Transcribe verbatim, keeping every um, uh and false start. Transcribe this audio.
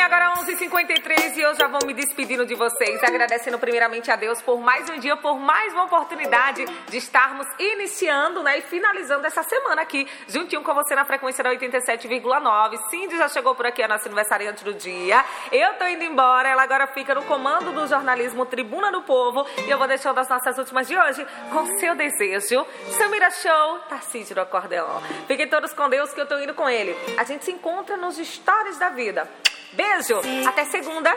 agora onze e cinquenta e três e eu já vou me despedindo de vocês, agradecendo primeiramente a Deus por mais um dia, por mais uma oportunidade de estarmos iniciando, né, e finalizando essa semana aqui, juntinho com você na frequência da oitenta e sete vírgula nove. Cindy já chegou por aqui, a nossa aniversariante do dia. Eu tô indo embora, ela agora fica no comando do jornalismo Tribuna do Povo e eu vou deixando as nossas últimas de hoje com seu desejo. Samira Show, Tarcísio do Acordeon. Fiquem todos com Deus que eu tô indo com ele. A gente se encontra nos stories da vida. Beijo, até segunda.